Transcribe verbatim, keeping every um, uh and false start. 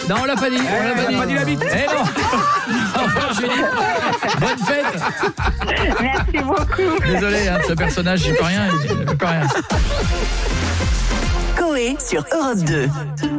Non, on l'a pas dit. On l'a pas dit. pas dit la bite. Eh non. Au revoir, Julie. Bonne fête. Merci beaucoup. Désolé, hein, ce personnage, j'y peux rien. J'y peux rien. Coé sur Europe deux.